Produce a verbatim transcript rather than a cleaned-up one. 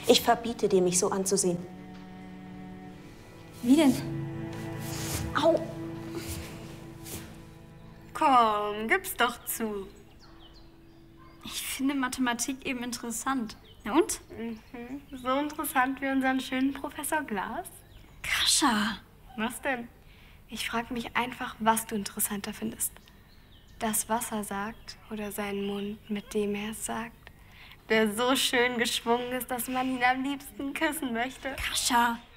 Ich verbiete dir, mich so anzusehen. Wie denn? Au! Komm, gib's doch zu. Ich finde Mathematik eben interessant. Na und? Mhm. So interessant wie unseren schönen Professor Glas. Kascha! Was denn? Ich frage mich einfach, was du interessanter findest. Das, was er sagt, oder seinen Mund, mit dem er es sagt, der so schön geschwungen ist, dass man ihn am liebsten küssen möchte. Kascha!